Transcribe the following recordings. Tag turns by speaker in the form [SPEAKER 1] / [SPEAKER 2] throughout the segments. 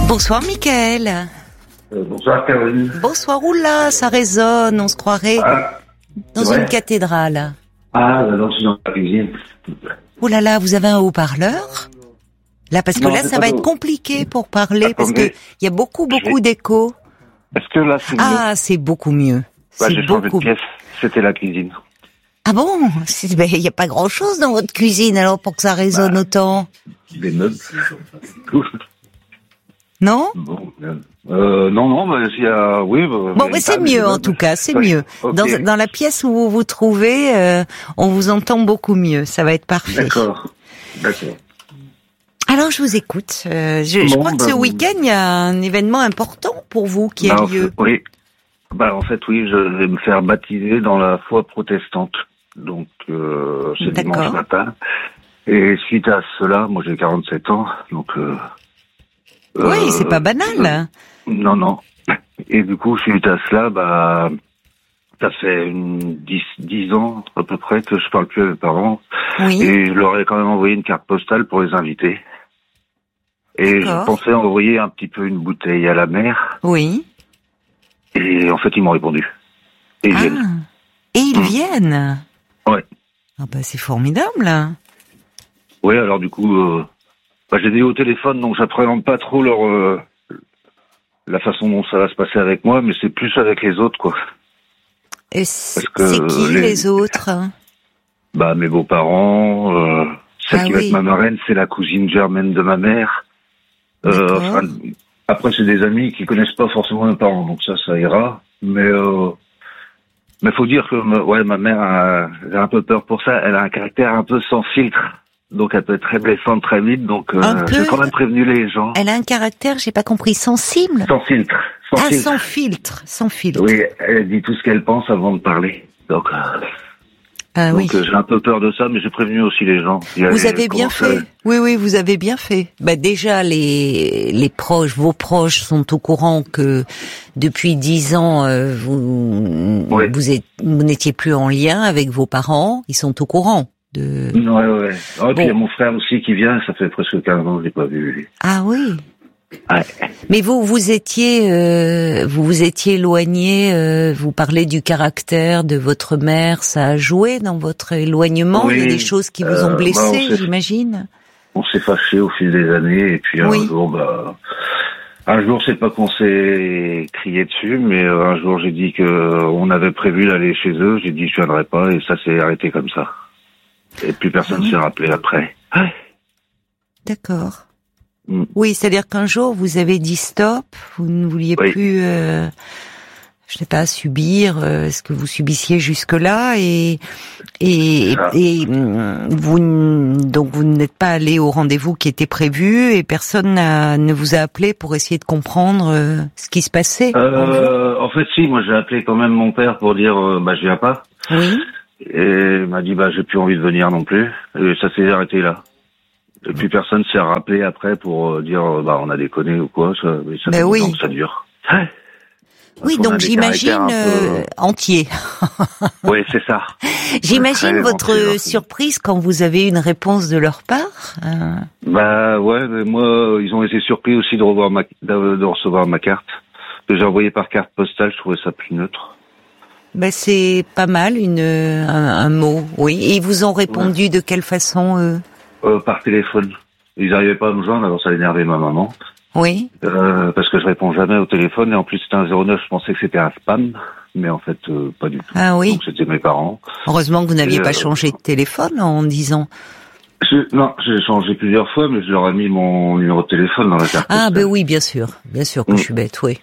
[SPEAKER 1] Bonsoir Mickaël.
[SPEAKER 2] Bonsoir Caroline.
[SPEAKER 1] Bonsoir, oula, ça résonne, on se croirait dans une cathédrale.
[SPEAKER 2] Non, je suis dans la cuisine.
[SPEAKER 1] Oula là, vous avez un haut-parleur ? Là, parce que
[SPEAKER 2] Non,
[SPEAKER 1] là,
[SPEAKER 2] c'est
[SPEAKER 1] ça
[SPEAKER 2] pas
[SPEAKER 1] va
[SPEAKER 2] tout.
[SPEAKER 1] être compliqué pour parler, parce
[SPEAKER 2] Attendez.
[SPEAKER 1] que il y a beaucoup d'écho.
[SPEAKER 2] Est-ce que là c'est mieux?
[SPEAKER 1] Ah, c'est beaucoup mieux. C'est
[SPEAKER 2] J'ai changé de
[SPEAKER 1] beaucoup.
[SPEAKER 2] pièce. C'était la cuisine.
[SPEAKER 1] Ah bon ? Il y a pas grand-chose dans votre cuisine, alors, pour que ça résonne autant.
[SPEAKER 2] Des meubles.
[SPEAKER 1] Non ?
[SPEAKER 2] Bon, non, il y a, oui.
[SPEAKER 1] Bon, mais c'est mieux, en tout cas, c'est mieux.
[SPEAKER 2] Okay.
[SPEAKER 1] Dans la pièce où vous vous trouvez, on vous entend beaucoup mieux. Ça va être parfait.
[SPEAKER 2] D'accord.
[SPEAKER 1] Alors, je vous écoute. Je crois que ce week-end, il y a un événement important pour vous qui a lieu.
[SPEAKER 2] Oui. En fait, oui, je vais me faire baptiser dans la foi protestante. Donc, c'est dimanche matin. Et suite à cela, moi j'ai 47 ans, donc...
[SPEAKER 1] oui, c'est pas banal.
[SPEAKER 2] Non. Et du coup, suite à cela, ça fait 10 ans à peu près que je parle plus à mes parents.
[SPEAKER 1] Oui.
[SPEAKER 2] Et je leur ai quand même envoyé une carte postale pour les inviter. Et je pensais envoyer un petit peu une bouteille à la mer.
[SPEAKER 1] Oui.
[SPEAKER 2] Et en fait, ils m'ont répondu. Et ils viennent.
[SPEAKER 1] Et ils viennent.
[SPEAKER 2] Ouais.
[SPEAKER 1] Ah c'est formidable.
[SPEAKER 2] Oui, alors du coup, j'ai dit au téléphone, donc j'appréhende pas trop la façon dont ça va se passer avec moi, mais c'est plus avec les autres, quoi.
[SPEAKER 1] Et c'est qui les autres ?
[SPEAKER 2] Mes beaux-parents, celle qui va être ma marraine, c'est la cousine germaine de ma mère. Après, c'est des amis qui connaissent pas forcément mes parents, donc ça ira. Mais faut dire que ma mère a un peu peur pour ça. Elle a un caractère un peu sans filtre. Donc elle peut être très blessante très vite, donc j'ai quand même prévenu les gens.
[SPEAKER 1] Elle a un caractère, j'ai pas compris, sensible ?
[SPEAKER 2] Sans filtre.
[SPEAKER 1] Sans filtre.
[SPEAKER 2] Oui, elle dit tout ce qu'elle pense avant de parler. Donc, j'ai un peu peur de ça, mais j'ai prévenu aussi les gens.
[SPEAKER 1] Vous avez bien fait. Oui, vous avez bien fait. Déjà, les proches, vos proches sont au courant que depuis 10 ans, vous n'étiez plus en lien avec vos parents. Ils sont au courant.
[SPEAKER 2] Ouais. Puis il y a mon frère aussi qui vient, ça fait presque 15 ans que je l'ai pas vu.
[SPEAKER 1] Ah oui.
[SPEAKER 2] Ouais.
[SPEAKER 1] Mais vous étiez éloigné, vous parlez du caractère de votre mère, ça a joué dans votre éloignement, il y a des choses qui vous ont blessé, j'imagine.
[SPEAKER 2] On s'est fâché au fil des années, et puis un jour, c'est pas qu'on s'est crié dessus, mais un jour j'ai dit que on avait prévu d'aller chez eux, j'ai dit je viendrai pas, et ça s'est arrêté comme ça. Et puis personne s'est rappelé après. Ouais.
[SPEAKER 1] D'accord. Oui, c'est-à-dire qu'un jour vous avez dit stop, vous ne vouliez plus, je sais pas, subir ce que vous subissiez jusque-là, et vous n'êtes pas allé au rendez-vous qui était prévu, et personne ne vous a appelé pour essayer de comprendre ce qui se passait.
[SPEAKER 2] En fait, si, moi j'ai appelé quand même mon père pour dire je viens pas.
[SPEAKER 1] Oui.
[SPEAKER 2] Et il m'a dit j'ai plus envie de venir non plus, et ça s'est arrêté là. Et puis personne s'est rappelé après pour dire on a déconné ou quoi, ça fait longtemps que ça dure.
[SPEAKER 1] Oui, donc j'imagine entier.
[SPEAKER 2] Oui, c'est ça.
[SPEAKER 1] J'imagine votre surprise quand vous avez une réponse de leur part.
[SPEAKER 2] Mais moi ils ont été surpris aussi de recevoir ma carte. Que j'ai envoyée par carte postale, je trouvais ça plus neutre.
[SPEAKER 1] C'est pas mal un mot, oui. Et ils vous ont répondu de quelle façon
[SPEAKER 2] par téléphone. Ils n'arrivaient pas à me joindre, alors ça énervait ma maman.
[SPEAKER 1] Oui.
[SPEAKER 2] Parce que je réponds jamais au téléphone, et en plus c'était un 09, je pensais que c'était un spam, mais en fait pas du tout.
[SPEAKER 1] Ah oui.
[SPEAKER 2] Donc c'était mes parents.
[SPEAKER 1] Heureusement que vous n'aviez pas changé de téléphone en disant.
[SPEAKER 2] Non, j'ai changé plusieurs fois, mais je leur ai mis mon numéro de téléphone dans la carte.
[SPEAKER 1] Oui, bien sûr que je suis bête, oui.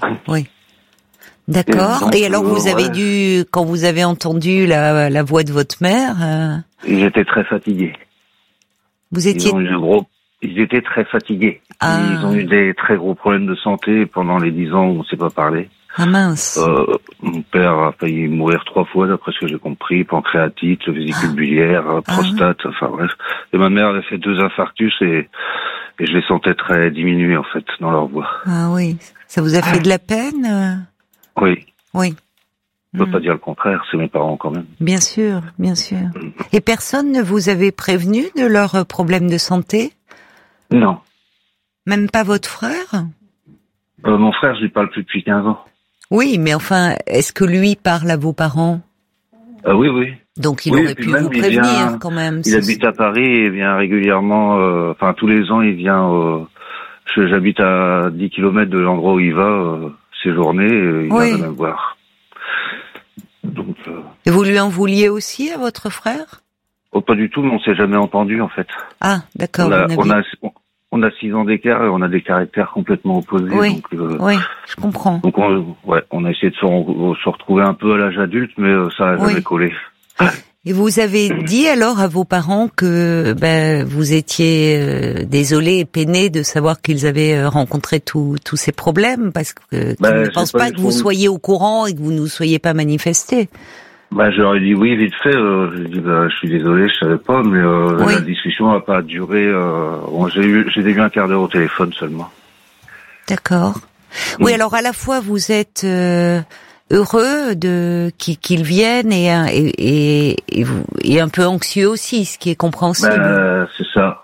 [SPEAKER 1] D'accord. Et alors vous avez dû, quand vous avez entendu la voix de votre mère,
[SPEAKER 2] ils étaient très fatigués.
[SPEAKER 1] Vous étiez...
[SPEAKER 2] Ils étaient très fatigués. Ils ont eu des très gros problèmes de santé pendant les 10 ans où on s'est pas parlé.
[SPEAKER 1] Ah mince.
[SPEAKER 2] Mon père a failli mourir 3 fois, d'après ce que j'ai compris, pancréatite, vésicule biliaire, prostate, enfin bref. Et ma mère avait fait 2 infarctus, et je les sentais très diminués en fait dans leur voix.
[SPEAKER 1] Ah oui. Ça vous a fait de la peine
[SPEAKER 2] Oui.
[SPEAKER 1] Oui.
[SPEAKER 2] Je peux pas dire le contraire, c'est mes parents quand même.
[SPEAKER 1] Bien sûr. Et personne ne vous avait prévenu de leurs problèmes de santé ?
[SPEAKER 2] Non.
[SPEAKER 1] Même pas votre frère?
[SPEAKER 2] Mon frère, je lui parle plus depuis 15 ans.
[SPEAKER 1] Oui, mais enfin, est-ce que lui parle à vos parents?
[SPEAKER 2] Oui.
[SPEAKER 1] Donc il aurait pu vous prévenir quand même.
[SPEAKER 2] Il habite à Paris et vient régulièrement, enfin tous les ans il vient, j'habite à 10 kilomètres de l'endroit où il va séjourner et il vient me voir. Donc,
[SPEAKER 1] et vous lui en vouliez aussi à votre frère?
[SPEAKER 2] Oh, pas du tout, mais on s'est jamais entendu en fait.
[SPEAKER 1] Ah, d'accord.
[SPEAKER 2] On a 6 ans d'écart et on a des caractères complètement opposés.
[SPEAKER 1] Oui,
[SPEAKER 2] donc,
[SPEAKER 1] oui, je comprends.
[SPEAKER 2] Donc on a essayé de se retrouver un peu à l'âge adulte, mais ça a jamais collé.
[SPEAKER 1] Et vous avez dit alors à vos parents que vous étiez désolé et peiné de savoir qu'ils avaient rencontré tous ces problèmes, parce que qu'ils ne pensent pas que vous soyez au courant et que vous ne soyez pas manifesté.
[SPEAKER 2] Je leur ai dit oui, vite fait. Je dis je suis désolé, je savais pas, mais la discussion n'a pas duré. J'ai eu un quart d'heure au téléphone seulement.
[SPEAKER 1] D'accord. Oui, alors à la fois vous êtes heureux de qu'ils viennent et un peu anxieux aussi, ce qui est compréhensible.
[SPEAKER 2] C'est ça.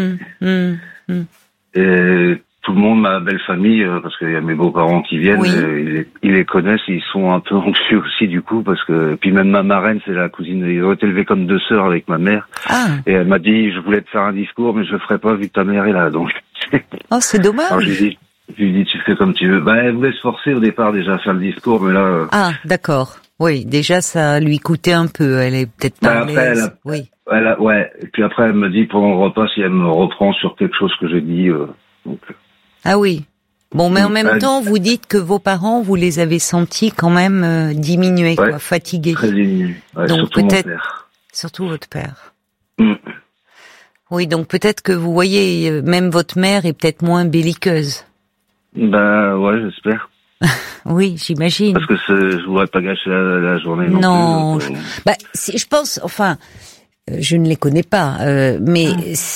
[SPEAKER 2] Et tout le monde, ma belle famille, parce qu'il y a mes beaux-parents qui viennent, ils les connaissent, ils sont un peu anxieux aussi du coup, parce que et puis même ma marraine, c'est la cousine, ils ont été élevés comme 2 sœurs avec ma mère. Ah. Et elle m'a dit, je voulais te faire un discours, mais je le ferai pas vu que ta mère est là, donc.
[SPEAKER 1] Oh, c'est dommage.
[SPEAKER 2] Alors, je lui dis, tu fais comme tu veux. Elle voulait se forcer au départ déjà à faire le discours, mais là.
[SPEAKER 1] Ah, d'accord. Oui, déjà ça lui coûtait un peu. Elle est peut-être pas à l'aise. Oui.
[SPEAKER 2] Et puis après, elle me dit pendant le repas si elle me reprend sur quelque chose que j'ai dit. Donc.
[SPEAKER 1] Ah oui. Bon, mais en même temps, vous dites que vos parents, vous les avez sentis quand même diminués, fatigués.
[SPEAKER 2] Très diminués. Ouais,
[SPEAKER 1] donc
[SPEAKER 2] surtout
[SPEAKER 1] peut-être,
[SPEAKER 2] mon père.
[SPEAKER 1] Surtout votre père. Oui, donc peut-être que vous voyez, même votre mère est peut-être moins belliqueuse.
[SPEAKER 2] J'espère.
[SPEAKER 1] Oui, j'imagine.
[SPEAKER 2] Parce que je voudrais pas gâcher la journée
[SPEAKER 1] non
[SPEAKER 2] plus.
[SPEAKER 1] Je pense, enfin, je ne les connais pas, mais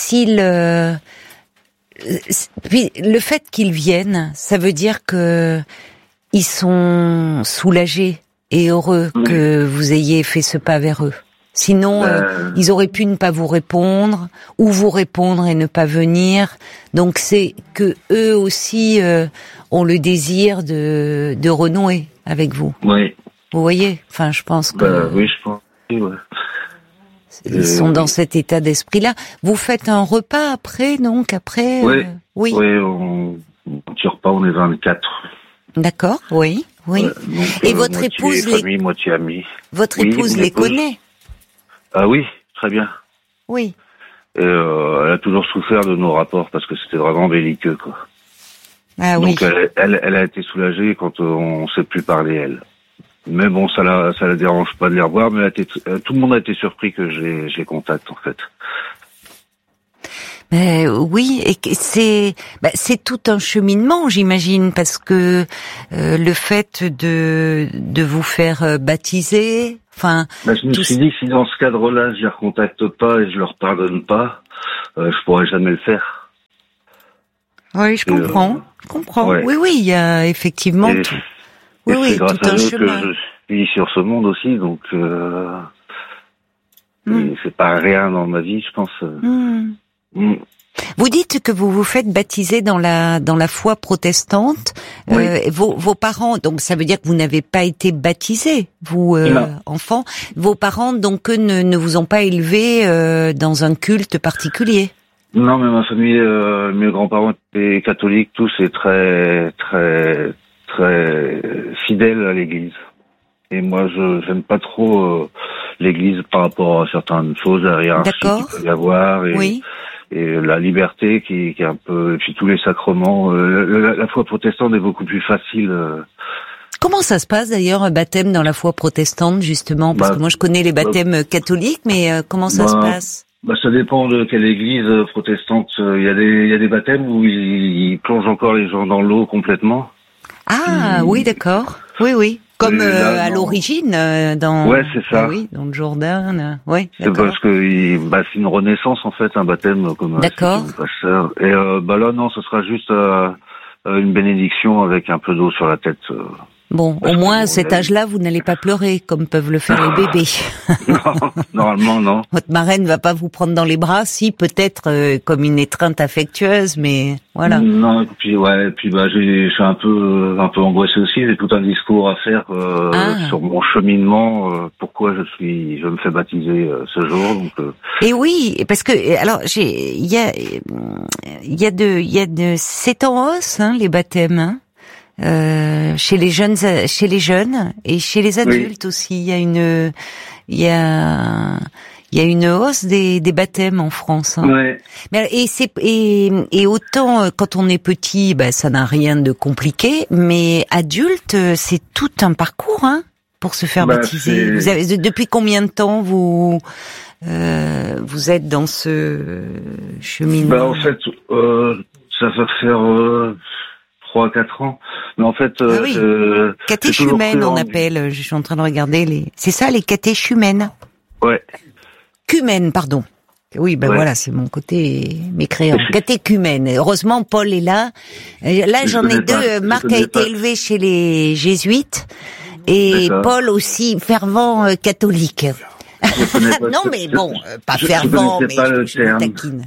[SPEAKER 1] puis le fait qu'ils viennent, ça veut dire que ils sont soulagés et heureux que vous ayez fait ce pas vers eux. Sinon, ils auraient pu ne pas vous répondre, ou vous répondre et ne pas venir. Donc c'est que eux aussi ont le désir de renouer avec vous.
[SPEAKER 2] Oui.
[SPEAKER 1] Vous voyez ? Enfin, je pense que...
[SPEAKER 2] oui, je pense. Ouais.
[SPEAKER 1] Ils sont dans cet état d'esprit-là. Vous faites un repas après, donc après.
[SPEAKER 2] Oui, on tire pas, on est 24.
[SPEAKER 1] D'accord, oui.
[SPEAKER 2] Donc,
[SPEAKER 1] et votre épouse
[SPEAKER 2] famille, moitié amie.
[SPEAKER 1] Votre épouse les connaît.
[SPEAKER 2] Ah oui, très bien.
[SPEAKER 1] Oui.
[SPEAKER 2] Et elle a toujours souffert de nos rapports parce que c'était vraiment belliqueux, quoi.
[SPEAKER 1] Ah
[SPEAKER 2] donc elle a été soulagée quand on s'est plus parlé, elle. Mais bon, ça la dérange pas de les revoir, mais tout le monde a été surpris que je les contacte, en fait.
[SPEAKER 1] Oui, et c'est tout un cheminement, j'imagine, parce que le fait de vous faire baptiser, enfin...
[SPEAKER 2] je me suis dit que si dans ce cadre-là, je les recontacte pas et je leur pardonne pas, je pourrais jamais le faire.
[SPEAKER 1] Oui, je comprends. Ouais. Oui, il y a effectivement...
[SPEAKER 2] c'est grâce à eux que je suis sur ce monde aussi, donc c'est pas rien dans ma vie, je pense.
[SPEAKER 1] Vous dites que vous vous faites baptiser dans la foi protestante. Vos parents, donc ça veut dire que vous n'avez pas été baptisé, vous enfant. Vos parents, donc eux, ne vous ont pas élevé dans un culte particulier.
[SPEAKER 2] Non, mais ma famille, mes grands-parents étaient catholiques tous et très très très fidèles à l'Église. Et moi, je j'aime pas trop l'Église par rapport à certaines choses, la hiérarchie qu'il peut y avoir et la liberté qui est un peu, et puis tous les sacrements. La foi protestante est beaucoup plus facile.
[SPEAKER 1] Comment ça se passe d'ailleurs un baptême dans la foi protestante justement? Parce que moi je connais les baptêmes catholiques, mais comment ça se passe?
[SPEAKER 2] Ça dépend de quelle église protestante. Il y a des baptêmes où ils plongent encore les gens dans l'eau complètement.
[SPEAKER 1] Ah oui, d'accord. Oui. Comme là, à l'origine dans.
[SPEAKER 2] Ouais, c'est ça.
[SPEAKER 1] Oui, dans le Jourdain. Oui.
[SPEAKER 2] C'est parce que c'est une renaissance en fait, un baptême comme.
[SPEAKER 1] D'accord.
[SPEAKER 2] Et là non, ce sera juste une bénédiction avec un peu d'eau sur la tête.
[SPEAKER 1] Bon, au moins à cet âge-là, vous n'allez pas pleurer comme peuvent le faire les bébés.
[SPEAKER 2] Non, normalement non.
[SPEAKER 1] Votre marraine va pas vous prendre dans les bras, si peut-être comme une étreinte affectueuse, mais voilà.
[SPEAKER 2] Non, et puis je suis un peu angoissé aussi. J'ai tout un discours à faire sur mon cheminement. Pourquoi je me fais baptiser ce jour. Donc,
[SPEAKER 1] Et oui, parce que alors il y a de c'est en hausse les baptêmes. Hein. Chez les jeunes et chez les adultes aussi, il y a une hausse des baptêmes en France. Hein.
[SPEAKER 2] Ouais.
[SPEAKER 1] Mais et autant quand on est petit, ça n'a rien de compliqué, mais adulte, c'est tout un parcours pour se faire baptiser. Vous avez depuis combien de temps vous êtes dans ce cheminement?
[SPEAKER 2] En fait, ça va faire 3-4 ans. Mais en fait,
[SPEAKER 1] catéchumène on appelle. Je suis en train de regarder c'est ça, les catéchumènes.
[SPEAKER 2] Ouais.
[SPEAKER 1] Cumène, pardon. Oui, voilà, c'est mon côté mécréant. Catéchumène. Heureusement, Paul est là. Là, j'en ai deux. Marc a été élevé chez les jésuites et Paul aussi, fervent catholique. Non, mais bon, pas fervent, mais je taquine.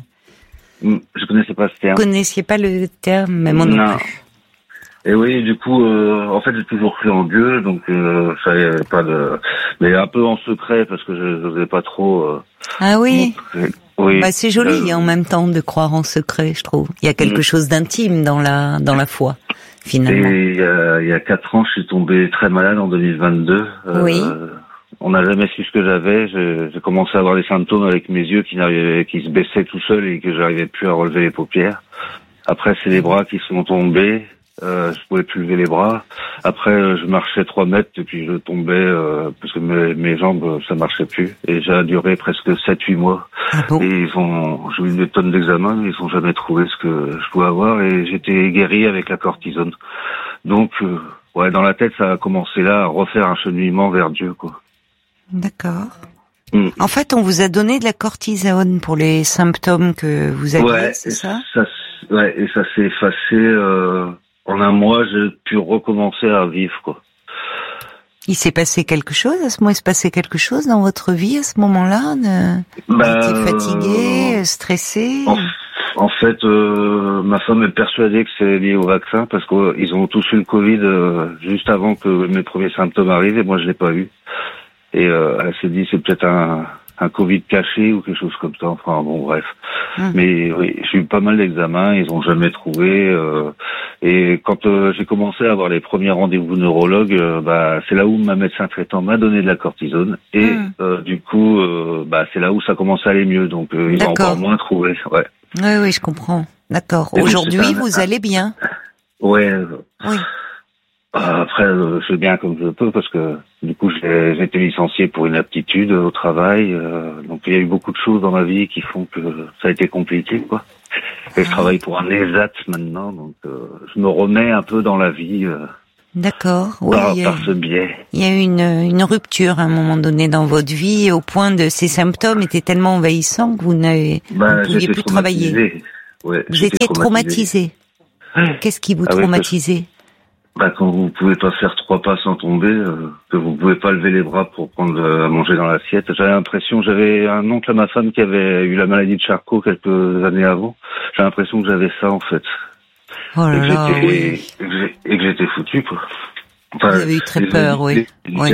[SPEAKER 2] Je connaissais pas ce terme.
[SPEAKER 1] Vous connaissiez pas le terme, même moi non plus.
[SPEAKER 2] Et oui, du coup, en fait, j'ai toujours cru en Dieu, donc ça y avait pas de, mais un peu en secret parce que je n'osais pas trop.
[SPEAKER 1] Ah oui.
[SPEAKER 2] Oui.
[SPEAKER 1] C'est joli en même temps de croire en secret, je trouve. Il y a quelque chose d'intime dans la foi, finalement.
[SPEAKER 2] Et il y a 4 ans, je suis tombé très malade en 2022.
[SPEAKER 1] Oui.
[SPEAKER 2] On n'a jamais su ce que j'avais. J'ai commencé à avoir des symptômes avec mes yeux qui se baissaient tout seuls et que j'arrivais plus à relever les paupières. Après, c'est les bras qui sont tombés. Je pouvais plus lever les bras. Après, je marchais 3 mètres et puis je tombais parce que mes jambes, ça marchait plus. Et ça a duré presque 7-8 mois.
[SPEAKER 1] Ah bon?
[SPEAKER 2] Et j'ai eu des tonnes d'examens, mais ils ont jamais trouvé ce que je pouvais avoir. Et j'étais guéri avec la cortisone. Donc, dans la tête, ça a commencé là à refaire un cheminement vers Dieu, quoi.
[SPEAKER 1] D'accord. En fait, on vous a donné de la cortisone pour les symptômes que vous aviez, c'est ça?
[SPEAKER 2] Et ça s'est effacé. En un mois, j'ai pu recommencer à vivre, quoi.
[SPEAKER 1] Il s'est passé quelque chose à ce moment? Il se passait quelque chose dans votre vie à ce moment-là? Vous étiez fatigué, stressé?
[SPEAKER 2] En fait, ma femme est persuadée que c'est lié au vaccin parce qu'ils ont tous eu le Covid juste avant que mes premiers symptômes arrivent et moi je l'ai pas eu. Et elle s'est dit c'est peut-être un Covid caché ou quelque chose comme ça. Enfin bon, bref. Mais oui, j'ai eu pas mal d'examens, ils ont jamais trouvé. Et quand j'ai commencé à avoir les premiers rendez-vous neurologues, c'est là où ma médecin traitant m'a donné de la cortisone. Et du coup, c'est là où ça commence à aller mieux. Donc ils ont encore moins trouvé. Ouais.
[SPEAKER 1] Oui, je comprends. D'accord. Aujourd'hui, vous allez bien?
[SPEAKER 2] Ouais.
[SPEAKER 1] Oui.
[SPEAKER 2] Après, je fais bien comme je peux parce que du coup, j'ai été licencié pour inaptitude au travail. Donc, il y a eu beaucoup de choses dans ma vie qui font que ça a été compliqué, quoi. Et je travaille pour un ESAT maintenant, donc je me remets un peu dans la vie.
[SPEAKER 1] D'accord. Oui.
[SPEAKER 2] Par ce biais.
[SPEAKER 1] Il y a eu une rupture à un moment donné dans votre vie, au point de ces symptômes étaient tellement envahissants que vous ne pouviez plus travailler.
[SPEAKER 2] Ouais,
[SPEAKER 1] vous étiez traumatisé. Qu'est-ce qui vous traumatisait?
[SPEAKER 2] Quand vous pouvez pas faire 3 pas sans tomber, que vous pouvez pas lever les bras pour prendre à manger dans l'assiette. J'avais un oncle à ma femme qui avait eu la maladie de Charcot quelques années avant. J'ai l'impression que j'avais ça, en fait.
[SPEAKER 1] Oh là là,
[SPEAKER 2] et que j'étais foutu, quoi. Enfin,
[SPEAKER 1] vous avez eu très peur, oui.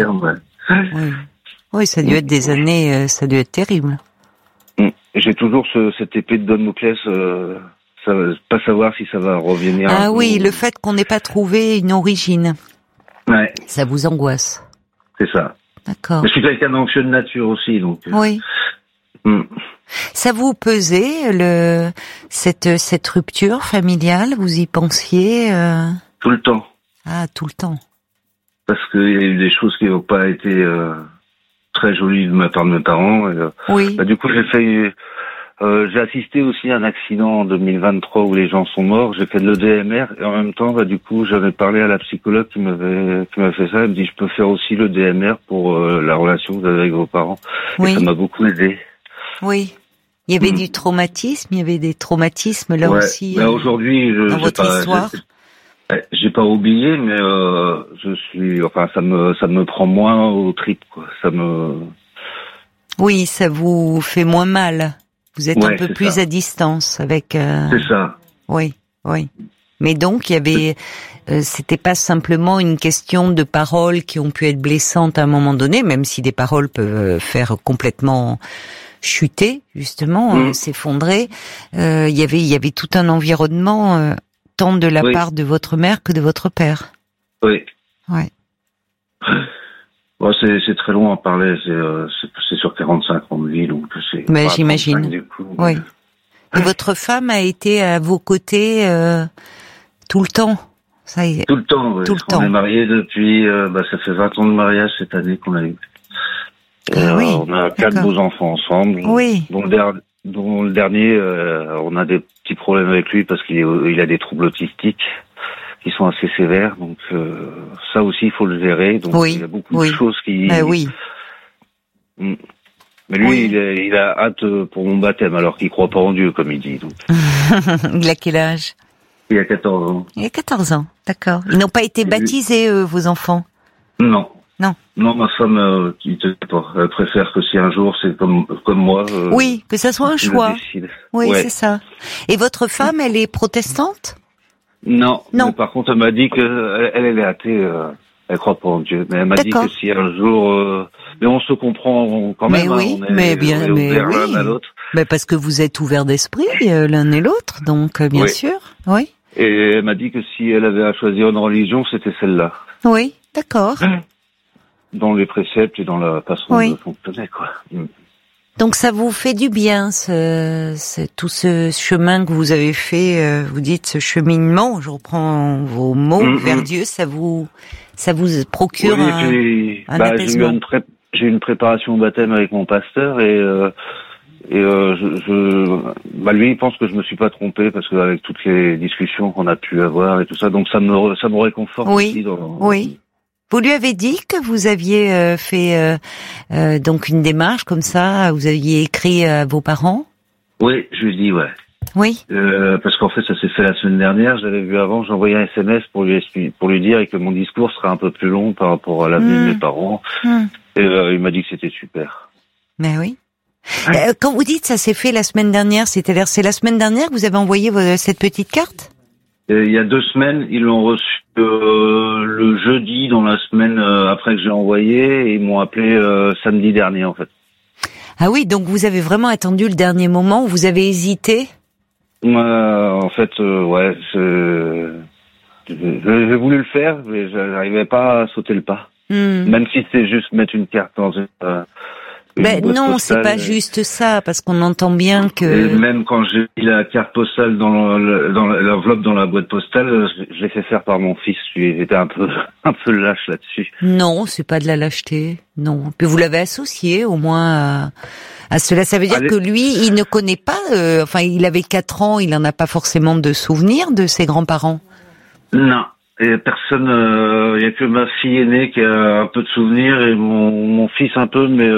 [SPEAKER 1] Oui, ça a dû être des années, ça a dû être terrible.
[SPEAKER 2] J'ai toujours cette épée de Damoclès, pas savoir si ça va revenir.
[SPEAKER 1] Ah oui, le fait qu'on n'ait pas trouvé une origine.
[SPEAKER 2] Ouais.
[SPEAKER 1] Ça vous angoisse.
[SPEAKER 2] C'est ça.
[SPEAKER 1] D'accord.
[SPEAKER 2] Je suis quelqu'un d'anxieux de nature aussi, donc.
[SPEAKER 1] Oui. Ça vous pesait cette rupture familiale? Vous y pensiez
[SPEAKER 2] Tout le temps.
[SPEAKER 1] Ah, tout le temps.
[SPEAKER 2] Parce qu'il y a eu des choses qui n'ont pas été très jolies de ma part de mes parents. Et,
[SPEAKER 1] oui.
[SPEAKER 2] Du coup, j'ai assisté aussi à un accident en 2023 où les gens sont morts. J'ai fait de l'EDMR et en même temps, du coup, j'avais parlé à la psychologue qui m'a fait ça. Elle me dit, je peux faire aussi l'EDMR pour la relation que vous avez avec vos parents. Oui. Et ça m'a beaucoup aidé.
[SPEAKER 1] Oui. Il y avait du traumatisme, il y avait des traumatismes là aussi.
[SPEAKER 2] Aujourd'hui,
[SPEAKER 1] dans votre histoire.
[SPEAKER 2] J'ai pas oublié, mais ça me prend moins aux tripes, quoi.
[SPEAKER 1] Oui, ça vous fait moins mal. Vous êtes un peu plus ça. À distance avec.
[SPEAKER 2] C'est ça.
[SPEAKER 1] Oui. Mais donc il y avait, c'était pas simplement une question de paroles qui ont pu être blessantes à un moment donné, même si des paroles peuvent faire complètement chuter, justement, s'effondrer. Il y avait tout un environnement. Tant de la part de votre mère que de votre père.
[SPEAKER 2] Oui.
[SPEAKER 1] Ouais.
[SPEAKER 2] Bon, c'est très long à parler. C'est sur 45 ans de vie, donc c'est.
[SPEAKER 1] Mais j'imagine. Du coup, oui. Et votre femme a été à vos côtés tout le temps. Ça y est.
[SPEAKER 2] Tout le temps. Oui.
[SPEAKER 1] Tout le temps.
[SPEAKER 2] On est mariés depuis. Ça fait 20 ans de mariage cette année qu'on a eu. On a 4 beaux enfants ensemble.
[SPEAKER 1] Oui.
[SPEAKER 2] Dont le dernier, on a des petits problèmes avec lui parce qu'il a des troubles autistiques qui sont assez sévères. Donc ça aussi, il faut le gérer. Donc il y a beaucoup de choses qui.
[SPEAKER 1] Oui.
[SPEAKER 2] Mais lui, il a hâte pour mon baptême, alors qu'il croit pas en Dieu, comme il dit. Donc.
[SPEAKER 1] Il a quel âge?
[SPEAKER 2] Il a 14 ans.
[SPEAKER 1] Il a 14 ans, d'accord. Ils n'ont pas été baptisés, vos enfants?
[SPEAKER 2] Non. Non, ma femme, elle préfère que si un jour c'est comme moi.
[SPEAKER 1] Oui, que ça soit un choix. Oui, c'est ça. Et votre femme, elle est protestante? Non.
[SPEAKER 2] Mais par contre, elle m'a dit que elle est athée. Elle croit pas en Dieu. Mais elle m'a dit que si un jour, mais on se comprend quand même.
[SPEAKER 1] Mais ouvert l'un à l'autre. Mais parce que vous êtes ouverts d'esprit l'un et l'autre, donc bien sûr. Oui.
[SPEAKER 2] Et elle m'a dit que si elle avait à choisir une religion, c'était celle-là.
[SPEAKER 1] Oui, d'accord.
[SPEAKER 2] Dans les préceptes et dans la façon de fonctionner, quoi.
[SPEAKER 1] Donc ça vous fait du bien, tout ce chemin que vous avez fait, vous dites ce cheminement, je reprends vos mots, vers Dieu, ça vous procure un apaisement.
[SPEAKER 2] J'ai eu une préparation au baptême avec mon pasteur et lui il pense que je me suis pas trompé parce que avec toutes les discussions qu'on a pu avoir et tout ça, donc ça me réconforte aussi
[SPEAKER 1] Oui. Vous lui avez dit que vous aviez fait donc une démarche comme ça, vous aviez écrit à vos parents?
[SPEAKER 2] Oui, je lui ai dit, ouais.
[SPEAKER 1] Oui.
[SPEAKER 2] Parce qu'en fait, ça s'est fait la semaine dernière. J'avais vu avant, j'ai envoyé un SMS pour lui dire que mon discours serait un peu plus long par rapport à l'avenir de mes parents. Et il m'a dit que c'était super.
[SPEAKER 1] Mais oui. Quand vous dites ça s'est fait la semaine dernière, c'est la semaine dernière que vous avez envoyé cette petite carte?
[SPEAKER 2] Il y a 2 semaines, ils l'ont reçu le jeudi dans la semaine après que j'ai envoyé et ils m'ont appelé samedi dernier en fait.
[SPEAKER 1] Ah oui, donc vous avez vraiment attendu le dernier moment où vous avez hésité?
[SPEAKER 2] En fait, j'ai voulu le faire, mais j'arrivais pas à sauter le pas. Même si c'est juste mettre une carte dans une
[SPEAKER 1] non, c'est pas juste ça, parce qu'on entend bien que...
[SPEAKER 2] Et même quand j'ai mis la carte postale dans l'enveloppe dans la boîte postale, je l'ai fait faire par mon fils. J'étais un peu lâche là-dessus.
[SPEAKER 1] Non, c'est pas de la lâcheté, non. Puis vous l'avez associé au moins à cela. Ça veut dire que lui, il ne connaît pas... il avait 4 ans, il en a pas forcément de souvenirs de ses grands-parents.
[SPEAKER 2] Non. Et personne, il y a que ma fille aînée qui a un peu de souvenirs et mon fils un peu, mais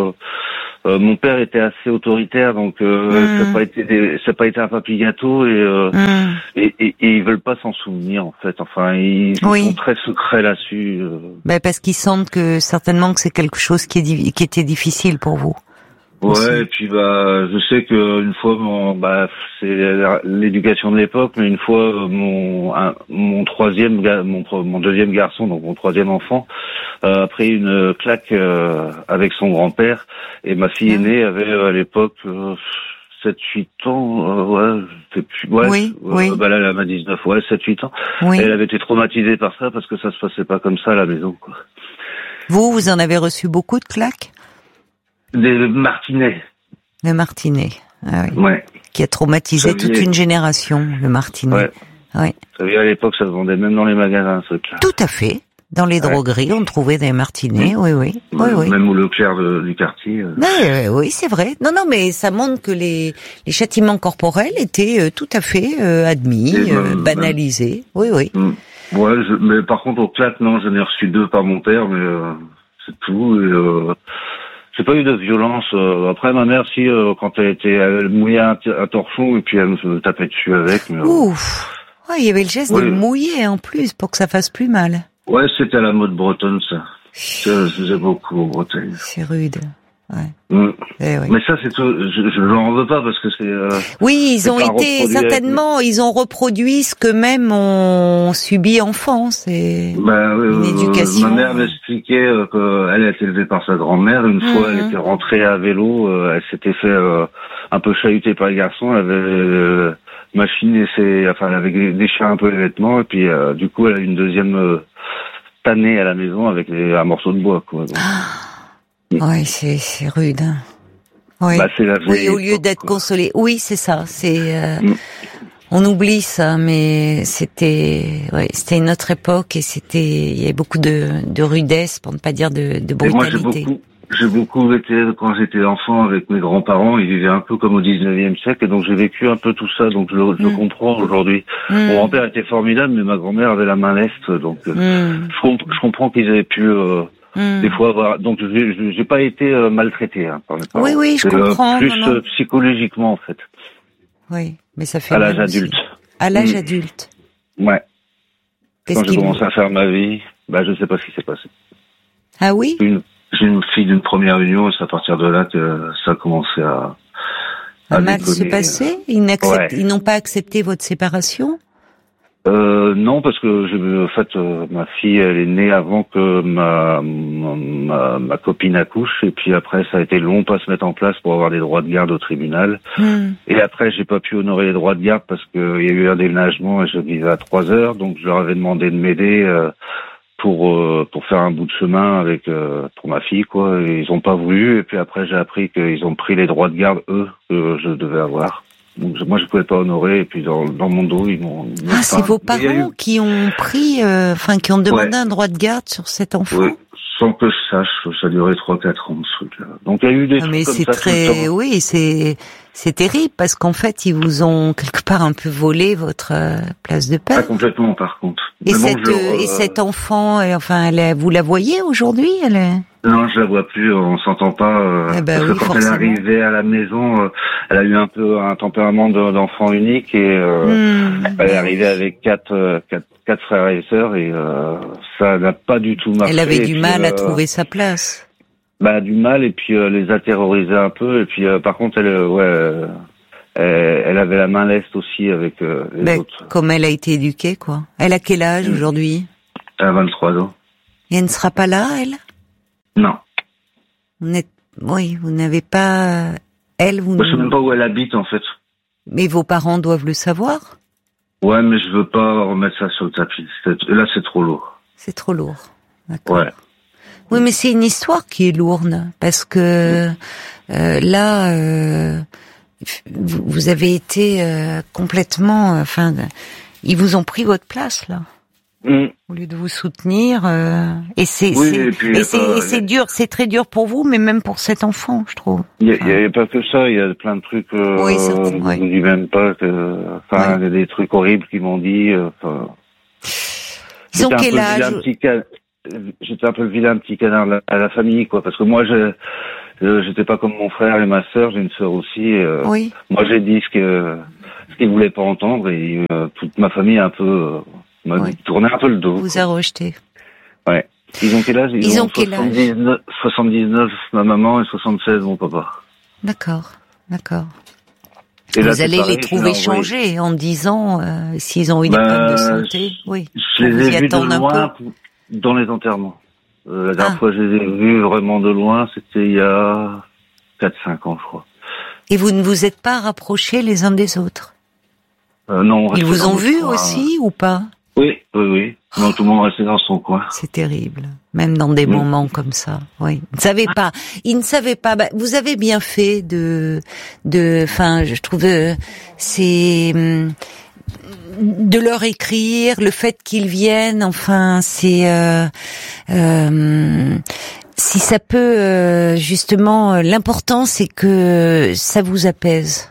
[SPEAKER 2] mon père était assez autoritaire, donc ça n'a pas été un papy gâteau et ils veulent pas s'en souvenir en fait. Enfin, ils sont très secrets là-dessus.
[SPEAKER 1] Parce qu'ils sentent que certainement que c'est quelque chose qui était difficile pour vous.
[SPEAKER 2] Ouais, et puis je sais que une fois c'est l'éducation de l'époque, mais une fois mon deuxième garçon, donc mon 3e enfant, a pris une claque avec son grand-père et ma fille aînée avait à l'époque 7-8 ans, là elle a 19, 7-8 ans.
[SPEAKER 1] Oui.
[SPEAKER 2] Et elle avait été traumatisée par ça parce que ça se passait pas comme ça à la maison, quoi.
[SPEAKER 1] Vous en avez reçu beaucoup de claques?
[SPEAKER 2] Des martinets.
[SPEAKER 1] Le martinet, ah oui.
[SPEAKER 2] Ouais.
[SPEAKER 1] Qui a traumatisé toute une génération, le martinet.
[SPEAKER 2] Ouais.
[SPEAKER 1] Ouais.
[SPEAKER 2] Vous savez, à l'époque, ça se vendait même dans les magasins, ce truc-là.
[SPEAKER 1] Tout à fait. Dans les drogueries, on trouvait des martinets, oui.
[SPEAKER 2] Même au Leclerc du quartier.
[SPEAKER 1] Oui, c'est vrai. Non, mais ça montre que les châtiments corporels étaient tout à fait admis, banalisés. Oui.
[SPEAKER 2] Ouais, mais par contre, au claque, non, j'en ai reçu 2 par mon père, mais c'est tout. Et, j'ai pas eu de violence. Après, ma mère, elle mouillait un torchon et puis elle me tapait dessus avec. Mais,
[SPEAKER 1] ouf. Ouais, il y avait le geste de le mouiller en plus pour que ça fasse plus mal.
[SPEAKER 2] Ouais, c'était à la mode bretonne, ça. Ça, je faisais beaucoup en Bretagne.
[SPEAKER 1] C'est rude. Ouais.
[SPEAKER 2] Oui. Mais ça, c'est tout. Je n'en veux pas parce que c'est.
[SPEAKER 1] Oui, ils ont été certainement, ils ont reproduit ce que même on subit enfant. C'est une éducation.
[SPEAKER 2] Ma mère m'expliquait qu'elle a été élevée par sa grand-mère. Une fois, elle était rentrée à vélo. Elle s'était fait un peu chahuter par les garçons. Elle avait machiné elle avait déchiré un peu les vêtements. Et puis, du coup, elle a eu une deuxième tannée à la maison avec un morceau de bois, quoi. Donc.
[SPEAKER 1] Ouais, c'est rude. Hein. Oui.
[SPEAKER 2] C'est la vieille
[SPEAKER 1] au lieu d'être consolé. Oui, c'est ça. On oublie ça, mais c'était une autre époque et il y avait beaucoup de rudesse, pour ne pas dire de brutalité.
[SPEAKER 2] Moi, j'ai beaucoup été, quand j'étais enfant avec mes grands-parents, ils vivaient un peu comme au 19e siècle, et donc j'ai vécu un peu tout ça, donc je le comprends aujourd'hui. Mon grand-père était formidable, mais ma grand-mère avait la main leste, donc je comprends qu'ils avaient pu des fois avoir. Donc j'ai pas été maltraité par mes parents.
[SPEAKER 1] Oui, je comprends.
[SPEAKER 2] Plus psychologiquement en fait.
[SPEAKER 1] Oui, mais ça fait
[SPEAKER 2] à l'âge adulte.
[SPEAKER 1] À l'âge adulte.
[SPEAKER 2] Ouais. Quand j'ai commencé à faire ma vie, je sais pas ce qui s'est passé.
[SPEAKER 1] Ah oui.
[SPEAKER 2] J'ai une fille d'une première union, et c'est à partir de là que ça a commencé à
[SPEAKER 1] mal se passer. Ils n'ont pas accepté votre séparation.
[SPEAKER 2] Non, parce que ma fille, elle est née avant que ma copine accouche, et puis après ça a été long pas se mettre en place pour avoir des droits de garde au tribunal. Et après j'ai pas pu honorer les droits de garde parce qu'il y a eu un déménagement et je vivais à 3 heures, donc je leur avais demandé de m'aider pour faire un bout de chemin avec pour ma fille, quoi. Et ils ont pas voulu, et puis après j'ai appris qu'ils ont pris les droits de garde eux que je devais avoir. Donc moi je pouvais pas honorer, et puis dans mon dos ils m'ont.
[SPEAKER 1] C'est vos parents qui ont pris, qui ont demandé un droit de garde sur cet enfant.
[SPEAKER 2] Oui, sans que je sache, ça a duré 3-4 ans ce truc-là. Donc il y a eu des trucs
[SPEAKER 1] mais
[SPEAKER 2] comme
[SPEAKER 1] c'est
[SPEAKER 2] ça.
[SPEAKER 1] C'est terrible parce qu'en fait ils vous ont quelque part un peu volé votre place de père.
[SPEAKER 2] Ah, complètement par contre.
[SPEAKER 1] Et cet enfant, vous la voyez aujourd'hui,
[SPEAKER 2] Non, je la vois plus, on s'entend pas. Parce que quand elle est arrivée à la maison, elle a eu un peu un tempérament d'enfant unique, et elle est arrivée avec quatre frères et sœurs, et ça n'a pas du tout marché.
[SPEAKER 1] Elle avait du mal à trouver sa place.
[SPEAKER 2] Du mal, et puis les a terrorisés un peu, et puis par contre elle avait la main leste aussi avec les autres. Comme
[SPEAKER 1] elle a été éduquée, quoi. Elle a quel âge aujourd'hui?
[SPEAKER 2] Elle a 23 ans.
[SPEAKER 1] Et elle ne sera pas là, elle?
[SPEAKER 2] Non.
[SPEAKER 1] Vous n'avez pas... Elle,
[SPEAKER 2] je sais même pas où elle habite, en fait.
[SPEAKER 1] Mais vos parents doivent le savoir?
[SPEAKER 2] Ouais, mais je veux pas remettre ça sur le tapis. Là, c'est trop lourd.
[SPEAKER 1] C'est trop lourd. D'accord.
[SPEAKER 2] Ouais.
[SPEAKER 1] Oui, mais c'est une histoire qui est lourde, parce que là, vous avez été complètement... ils vous ont pris votre place, là. Au lieu de vous soutenir, et c'est dur, c'est très dur pour vous, mais même pour cet enfant, je trouve.
[SPEAKER 2] Il y a pas que ça, il y a plein de trucs. Je vous dis même pas que, il y a des trucs horribles qu'ils m'ont dit.
[SPEAKER 1] Ils ont quel âge?
[SPEAKER 2] J'étais un peu le vilain petit canard à la famille, quoi, parce que moi j'étais pas comme mon frère et ma sœur, j'ai une sœur aussi. Moi j'ai dit ce qu'ils voulaient pas entendre, et toute ma famille un peu. M'a tourné un peu le dos.
[SPEAKER 1] Vous a rejeté.
[SPEAKER 2] Ouais. Ils ont quel âge?
[SPEAKER 1] Ils ont quel âge?
[SPEAKER 2] 79 ma maman et 76 mon papa.
[SPEAKER 1] D'accord.
[SPEAKER 2] Et
[SPEAKER 1] vous allez les trouver changés en disant s'ils ont eu des problèmes de santé. Oui.
[SPEAKER 2] Je les ai vus de loin dans les enterrements. La dernière fois que je les ai vus vraiment de loin, c'était il y a 4-5 ans, je crois.
[SPEAKER 1] Et vous ne vous êtes pas rapprochés les uns des autres?
[SPEAKER 2] Non.
[SPEAKER 1] Ils vous ont vus aussi ou pas?
[SPEAKER 2] Oui. Non, tout le monde restait dans son coin.
[SPEAKER 1] C'est terrible, même dans des moments comme ça. Oui, ils ne savaient pas. Vous avez bien fait je trouve, c'est de leur écrire, le fait qu'ils viennent. Si ça peut justement, l'important c'est que ça vous apaise.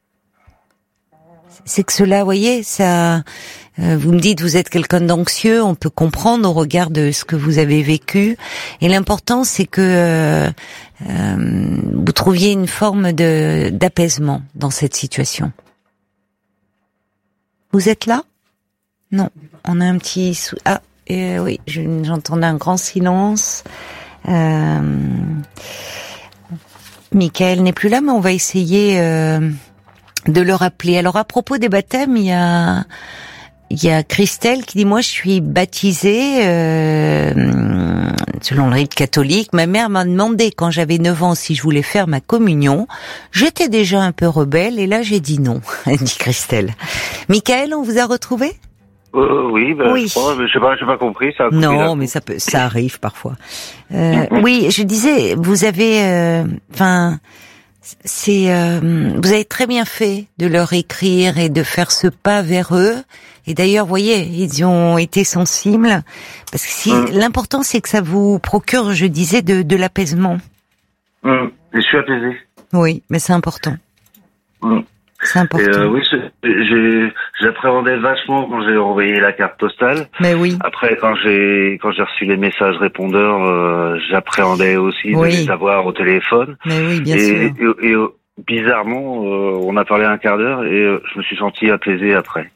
[SPEAKER 1] C'est que cela, vous voyez, ça. Vous me dites, vous êtes quelqu'un d'anxieux, on peut comprendre au regard de ce que vous avez vécu. Et l'important, c'est que vous trouviez une forme d'apaisement dans cette situation. Vous êtes là? Non, on a un petit... oui, j'entendais un grand silence. Michael n'est plus là, mais on va essayer de le rappeler. Alors, à propos des baptêmes, il y a Christelle qui dit, moi, je suis baptisée selon le rite catholique. Ma mère m'a demandé, quand j'avais 9 ans, si je voulais faire ma communion. J'étais déjà un peu rebelle, et là, j'ai dit non, dit Christelle. Michael, on vous a retrouvé?
[SPEAKER 2] Oui,
[SPEAKER 1] oui.
[SPEAKER 2] Je crois, mais j'ai pas compris. Ça
[SPEAKER 1] non, mais ça arrive parfois. Oui, je disais, vous avez, vous avez très bien fait de leur écrire et de faire ce pas vers eux. Et d'ailleurs, vous voyez, ils ont été sensibles, parce que l'important, c'est que ça vous procure, je disais, de l'apaisement.
[SPEAKER 2] Je suis apaisé.
[SPEAKER 1] Oui, mais c'est important. C'est important.
[SPEAKER 2] Et oui, j'appréhendais vachement quand j'ai envoyé la carte postale.
[SPEAKER 1] Mais oui.
[SPEAKER 2] Après, quand j'ai reçu les messages répondeurs, j'appréhendais aussi de les avoir au téléphone.
[SPEAKER 1] Mais oui, bien sûr.
[SPEAKER 2] Et bizarrement, on a parlé un quart d'heure et je me suis senti apaisé après.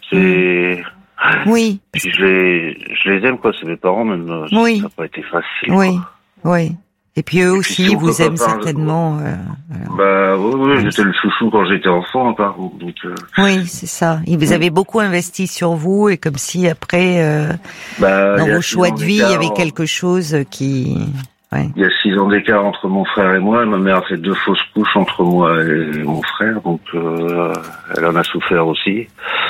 [SPEAKER 1] Oui.
[SPEAKER 2] Puis je les aime, quoi. C'est mes parents, même.
[SPEAKER 1] Oui.
[SPEAKER 2] Ça n'a pas été facile.
[SPEAKER 1] Oui.
[SPEAKER 2] Quoi.
[SPEAKER 1] Oui. Et puis eux aussi, ils vous aiment certainement.
[SPEAKER 2] Oui, j'étais le chouchou quand j'étais enfant, par contre. Donc,
[SPEAKER 1] oui, c'est ça. Ils vous avaient beaucoup investi sur vous, et comme si après, dans vos choix de vie, il y avait quelque chose qui... Ouais.
[SPEAKER 2] Il y a 6 ans d'écart entre mon frère et moi. Ma mère a fait 2 fausses couches entre moi et mon frère, donc elle en a souffert aussi.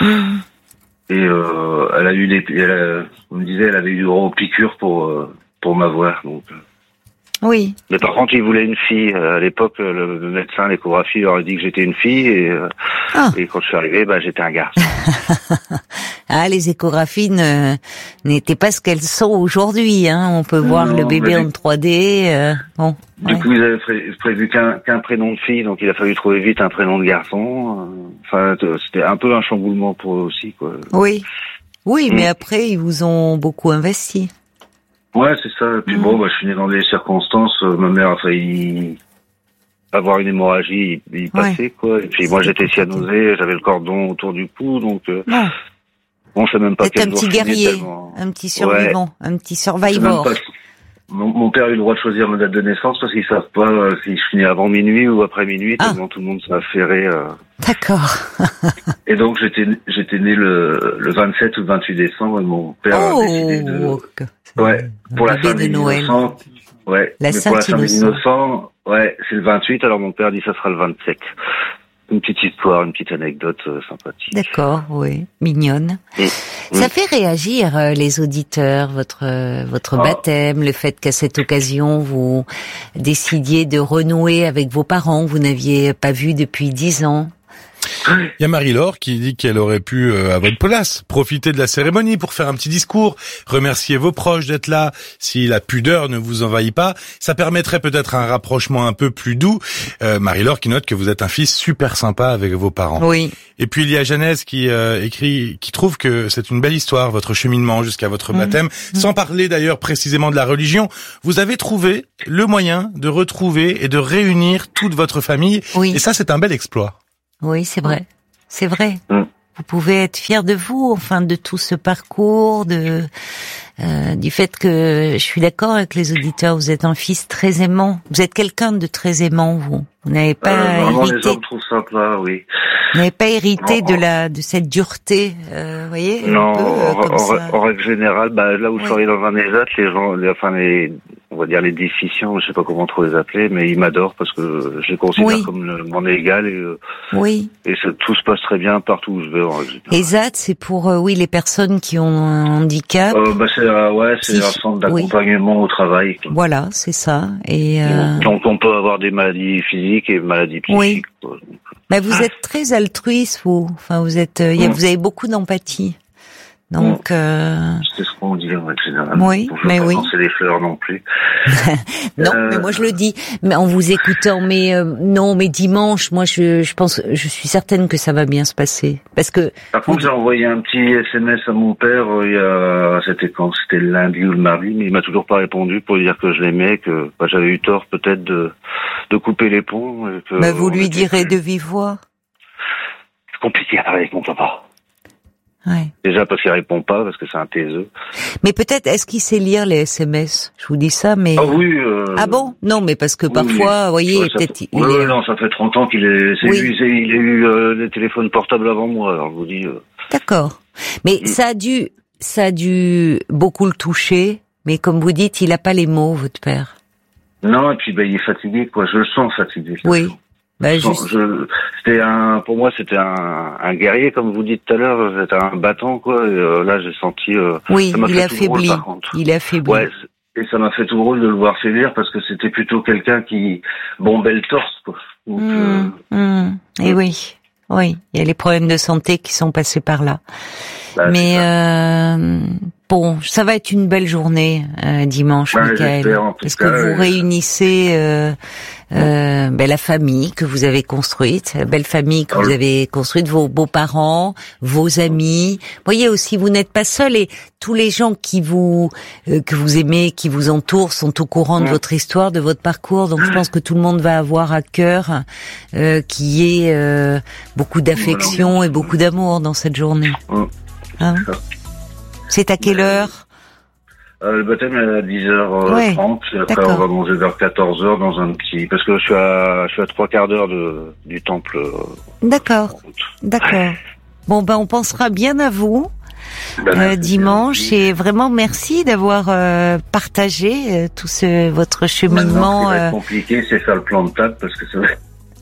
[SPEAKER 2] Et elle a eu on me disait, elle avait eu droit aux piqûres pour m'avoir, donc...
[SPEAKER 1] Oui.
[SPEAKER 2] Mais par contre, il voulait une fille. À l'époque, le médecin, l'échographie, leur a dit que j'étais une fille, et quand je suis arrivé, j'étais un garçon.
[SPEAKER 1] Les échographies n'étaient pas ce qu'elles sont aujourd'hui, hein. On peut voir le bébé en 3D, bon.
[SPEAKER 2] Du coup, ils avaient prévu qu'un prénom de fille, donc il a fallu trouver vite un prénom de garçon. Enfin, c'était un peu un chamboulement pour eux aussi, quoi.
[SPEAKER 1] Oui. Oui, mais après, ils vous ont beaucoup investi.
[SPEAKER 2] Ouais, c'est ça. Et puis je suis né dans des circonstances. Ma mère a failli avoir une hémorragie, il passait, quoi. Et puis moi, j'étais cyanosé, j'avais le cordon autour du cou, donc on sait même pas quel jour.
[SPEAKER 1] Un petit guerrier, un petit survivant, un petit survivor.
[SPEAKER 2] Mon père a eu le droit de choisir ma date de naissance parce qu'ils savent pas si je suis né avant minuit ou après minuit, tellement tout le monde s'est affairé.
[SPEAKER 1] D'accord.
[SPEAKER 2] Et donc j'étais né le 27 ou le 28 décembre, et mon père a décidé de... pour la fin des Innocents. Ouais, mais pour la fin des Innocents, c'est le 28, alors mon père dit ça sera le 27. Une petite histoire, une petite anecdote sympathique.
[SPEAKER 1] D'accord, oui, mignonne. Ça fait réagir les auditeurs, votre baptême, le fait qu'à cette occasion vous décidiez de renouer avec vos parents que vous n'aviez pas vus depuis 10 ans.
[SPEAKER 3] Il y a Marie-Laure qui dit qu'elle aurait pu, à votre place, profiter de la cérémonie pour faire un petit discours, remercier vos proches d'être là, si la pudeur ne vous envahit pas. Ça permettrait peut-être un rapprochement un peu plus doux. Marie-Laure qui note que vous êtes un fils super sympa avec vos parents.
[SPEAKER 1] Oui.
[SPEAKER 3] Et puis il y a Jeannès qui écrit, qui trouve que c'est une belle histoire, votre cheminement jusqu'à votre baptême. Sans parler d'ailleurs précisément de la religion, vous avez trouvé le moyen de retrouver et de réunir toute votre famille.
[SPEAKER 1] Oui.
[SPEAKER 3] Et ça, c'est un bel exploit.
[SPEAKER 1] Oui, c'est vrai. C'est vrai. Vous pouvez être fier de vous, enfin, de tout ce parcours, du fait que je suis d'accord avec les auditeurs. Vous êtes un fils très aimant. Vous êtes quelqu'un de très aimant, vous. Vous n'avez pas hérité.
[SPEAKER 2] Les hommes trouvent ça plat, oui.
[SPEAKER 1] Vous n'avez pas hérité de cette dureté, voyez.
[SPEAKER 2] Non, en règle générale, là où je travaille dans un ESAT, les gens, on va dire les déficients, je sais pas comment trop les appeler, mais ils m'adorent parce que je les considère comme mon égal, et tout se passe très bien partout où je vais, en règle générale.
[SPEAKER 1] ESAT, c'est pour les personnes qui ont un handicap.
[SPEAKER 2] C'est un centre d'accompagnement au travail.
[SPEAKER 1] Voilà, c'est ça. Et
[SPEAKER 2] donc on peut avoir des maladies physiques et maladies psychiques.
[SPEAKER 1] Oui. Mais vous êtes très altruiste, vous. Enfin, vous avez beaucoup d'empathie. Donc,
[SPEAKER 2] c'est ce qu'on dit en général.
[SPEAKER 1] Oui,
[SPEAKER 2] donc, je
[SPEAKER 1] mais
[SPEAKER 2] veux pas
[SPEAKER 1] oui.
[SPEAKER 2] lancer les fleurs non plus.
[SPEAKER 1] Non, mais moi je le dis. Mais en vous écoutant, mais dimanche, moi je suis certaine que ça va bien se passer, parce que.
[SPEAKER 2] Par contre, j'ai envoyé un petit SMS à mon père. C'était le lundi ou le mardi, mais il m'a toujours pas répondu pour dire que je l'aimais, que j'avais eu tort peut-être de couper les ponts. Et que
[SPEAKER 1] vous lui direz de vive voix.
[SPEAKER 2] C'est compliqué à parler avec mon papa.
[SPEAKER 1] Ouais.
[SPEAKER 2] Déjà parce qu'il répond pas, parce que c'est un taiseux.
[SPEAKER 1] Mais peut-être, est-ce qu'il sait lire les SMS? Je vous dis ça, mais...
[SPEAKER 2] Ah oui.
[SPEAKER 1] Ah bon? Non, mais parce que parfois, vous voyez,
[SPEAKER 2] ouais,
[SPEAKER 1] peut-être...
[SPEAKER 2] Non, ça fait 30 ans qu'il est... C'est lui, il a eu les téléphones portables avant moi, alors je vous dis...
[SPEAKER 1] D'accord. Mais ça a dû beaucoup le toucher, mais comme vous dites, il a pas les mots, votre père.
[SPEAKER 2] Non, et puis il est fatigué, quoi. Je le sens fatigué.
[SPEAKER 1] Oui.
[SPEAKER 2] Pour moi, c'était un guerrier, comme vous dites tout à l'heure. C'était un battant, quoi. Et là, j'ai senti.
[SPEAKER 1] Oui,
[SPEAKER 2] il est affaibli.
[SPEAKER 1] Il est affaibli.
[SPEAKER 2] Ouais. Et ça m'a fait tout drôle de le voir faiblir parce que c'était plutôt quelqu'un qui bombait le torse, quoi. Donc,
[SPEAKER 1] Et oui, il y a les problèmes de santé qui sont passés par là. Mais bon, ça va être une belle journée dimanche, Michael, parce que vous réunissez la famille que vous avez construite, la belle famille que vous avez construite, vos beaux-parents, vos amis. Vous voyez aussi, vous n'êtes pas seul et tous les gens qui que vous aimez, qui vous entourent, sont au courant de votre histoire, de votre parcours. Donc je pense que tout le monde va avoir à cœur qu'il y ait beaucoup d'affection et beaucoup d'amour dans cette journée. Hein? C'est à quelle heure?
[SPEAKER 2] Le baptême est à 10h30, et après on va manger vers 14h dans un petit... Parce que je suis à 3 quarts d'heure du temple. D'accord. Bon, on pensera bien à vous dimanche, et vraiment merci d'avoir partagé tout votre cheminement. Ce qui va être compliqué, c'est faire le plan de table, parce que c'est vrai.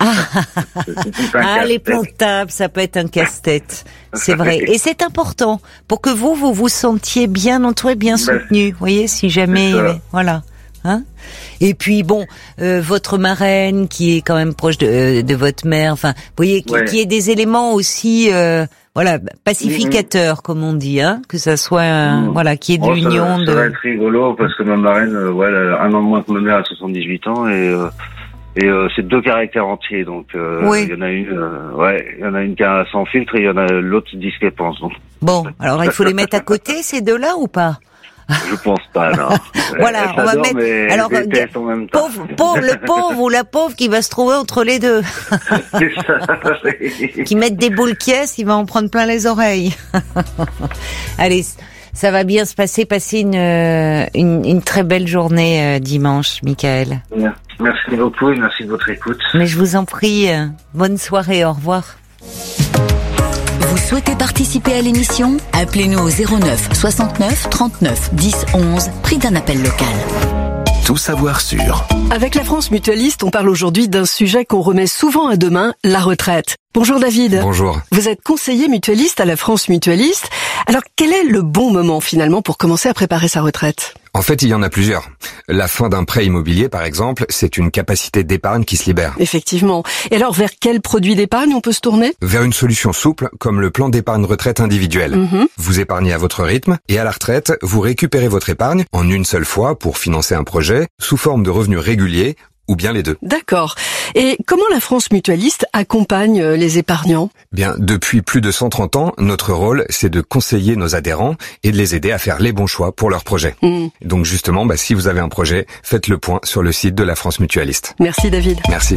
[SPEAKER 1] Les plans de table, ça peut être un casse-tête, c'est vrai. Et c'est important pour que vous vous sentiez bien entouré, bien soutenu. Vous voyez, si jamais, voilà. Hein? Et puis bon, votre marraine qui est quand même proche de votre mère. Enfin, vous voyez, qui est des éléments aussi, pacificateurs, comme on dit, hein, que ça soit, qui est de l'union de.
[SPEAKER 2] Ça va être rigolo parce que ma marraine, elle a un an de moins que ma mère, à 78 ans, et c'est 2 caractères entiers, donc il y en a une qui a sans filtre et il y en a l'autre discrépance. Donc.
[SPEAKER 1] Bon, alors il faut les mettre à côté ces deux-là ou pas?
[SPEAKER 2] Je pense pas, non.
[SPEAKER 1] Voilà, on va mettre. Alors, le pauvre ou la pauvre qui va se trouver entre les deux.
[SPEAKER 2] C'est ça.
[SPEAKER 1] Qui mettent des boules caisses, il va en prendre plein les oreilles. Allez. Ça va bien se passer. Passez une très belle journée dimanche, Michael.
[SPEAKER 2] Merci beaucoup et merci de votre écoute.
[SPEAKER 1] Mais je vous en prie, bonne soirée, au revoir.
[SPEAKER 4] Vous souhaitez participer à l'émission? Appelez-nous au 09 69 39 10 11, prix d'un appel local.
[SPEAKER 5] Tout savoir sur.
[SPEAKER 6] Avec la France Mutualiste, on parle aujourd'hui d'un sujet qu'on remet souvent à demain, la retraite. Bonjour David.
[SPEAKER 5] Bonjour.
[SPEAKER 6] Vous êtes conseiller mutualiste à la France Mutualiste. Alors quel est le bon moment finalement pour commencer à préparer sa retraite?
[SPEAKER 5] En fait, il y en a plusieurs. La fin d'un prêt immobilier, par exemple, c'est une capacité d'épargne qui se libère.
[SPEAKER 6] Effectivement. Et alors, vers quel produit d'épargne on peut se tourner?
[SPEAKER 5] Vers une solution souple, comme le plan d'épargne retraite individuel. Vous épargnez à votre rythme, et à la retraite, vous récupérez votre épargne en une seule fois pour financer un projet, sous forme de revenus réguliers, ou bien les deux.
[SPEAKER 6] D'accord. Et comment la France Mutualiste accompagne les épargnants?
[SPEAKER 5] Bien, depuis plus de 130 ans, notre rôle, c'est de conseiller nos adhérents et de les aider à faire les bons choix pour leurs projets. Donc justement, si vous avez un projet, faites le point sur le site de la France Mutualiste.
[SPEAKER 6] Merci David.
[SPEAKER 5] Merci.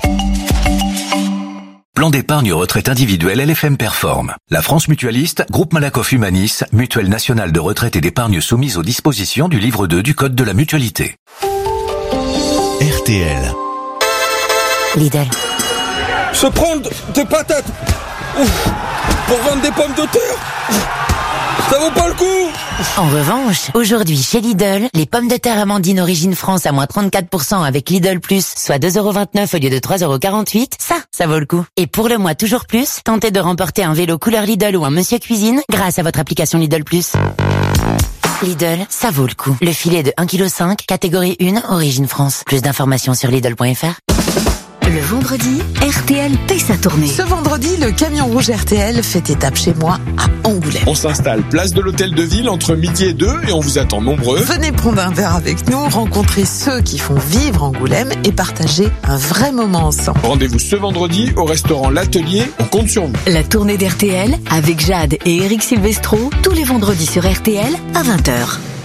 [SPEAKER 7] Plan d'épargne retraite individuelle LFM Perform. La France Mutualiste, Groupe Malakoff Humanis, mutuelle nationale de retraite et d'épargne soumise aux dispositions du livre 2 du Code de la mutualité.
[SPEAKER 8] RTL.
[SPEAKER 1] Lidl.
[SPEAKER 9] Se prendre des patates pour vendre des pommes de terre, ça vaut pas le coup.
[SPEAKER 10] En revanche, aujourd'hui chez Lidl, les pommes de terre Amandine Origine France à moins 34% avec Lidl Plus, soit 2,29€ au lieu de 3,48€, ça vaut le coup. Et pour le mois toujours plus, tentez de remporter un vélo couleur Lidl ou un Monsieur Cuisine grâce à votre application Lidl Plus. Lidl, ça vaut le coup. Le filet de 1,5 kg, catégorie 1, Origine France. Plus d'informations sur Lidl.fr.
[SPEAKER 4] Le vendredi, RTL paie sa tournée.
[SPEAKER 11] Ce vendredi, le camion rouge RTL fait étape chez moi à Angoulême.
[SPEAKER 9] On s'installe place de l'Hôtel de Ville entre midi et 2 et on vous attend nombreux.
[SPEAKER 11] Venez prendre un verre avec nous, rencontrer ceux qui font vivre Angoulême et partager un vrai moment ensemble.
[SPEAKER 9] Rendez-vous ce vendredi au restaurant L'Atelier, on compte sur vous.
[SPEAKER 4] La tournée d'RTL avec Jade et Eric Silvestro, tous les vendredis sur RTL à 20h.